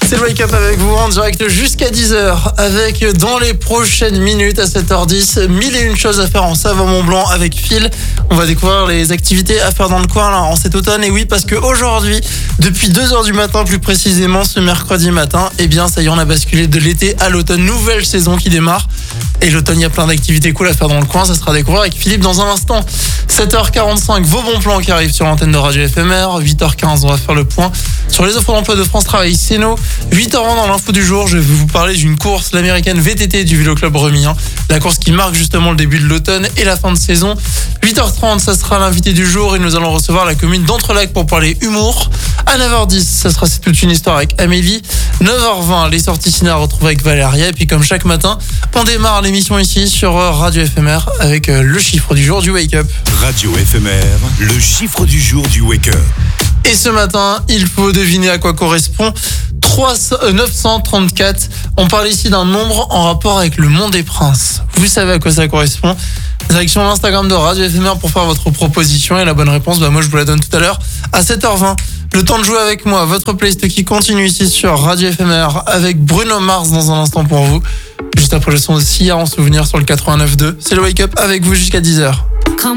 C'est le Wake Up avec vous en direct jusqu'à 10h avec dans les prochaines minutes à 7h10 1001 choses à faire en Savoie-Mont-Blanc avec Phil. On va découvrir les activités à faire dans le coin là, en cet automne. Et oui, parce qu'aujourd'hui, depuis 2h du matin plus précisément, ce mercredi matin, eh bien ça y est, on a basculé de l'été à l'automne. Nouvelle saison qui démarre. Et l'automne, il y a plein d'activités cool à faire dans le coin. Ça sera à découvrir avec Philippe dans un instant. 7h45, vos bons plans qui arrivent sur l'antenne de Radio FMR. 8h15, on va faire le point sur les offres d'emploi de France Travail Ceno. 8h20 dans l'info du jour, je vais vous parler d'une course, l'américaine VTT du Vélo Club Remillard. La course qui marque justement le début de l'automne et la fin de saison. 8h30, ça sera l'invité du jour et nous allons recevoir la commune d'Entrelacs pour parler humour. À 9h10, ça sera C'est toute une histoire avec Amélie. 9h20, les sorties ciné à retrouver avec Valéria. Et puis comme chaque matin, on démarre l'émission ici sur Radio FMR avec le chiffre du jour du Wake Up. Radio FMR, le chiffre du jour du Wake Up. Et ce matin, il faut deviner à quoi correspond 934. On parle ici d'un nombre en rapport avec le Mont des Princes. Vous savez à quoi ça correspond? Direction l'Instagram de Radio FMR pour faire votre proposition. Et la bonne réponse, moi je vous la donne tout à l'heure à 7h20. Le temps de jouer avec moi, votre playlist qui continue ici sur Radio FMR avec Bruno Mars dans un instant pour vous. Juste après le son de Sia en souvenir sur le 89.2. C'est le Wake Up avec vous jusqu'à 10h.